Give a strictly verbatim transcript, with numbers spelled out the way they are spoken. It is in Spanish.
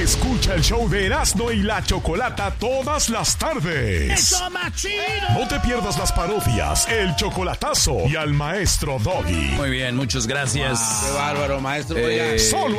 Escucha el show de Erasmo y la Chocolata todas las tardes. ¡Eso más chido! No te pierdas las parodias, el chocolatazo y al maestro Doggy. Muy bien, muchas gracias. Wow, qué bárbaro, maestro. Eh, Solo